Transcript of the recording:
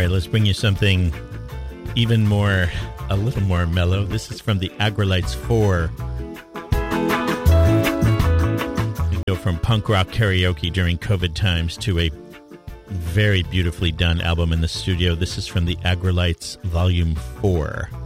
right, let's bring you something even more, a little more mellow. This is from the Aggrolites 4. We go from punk rock karaoke during COVID times to a very beautifully done album in the studio. This is from the Aggrolites Volume 4.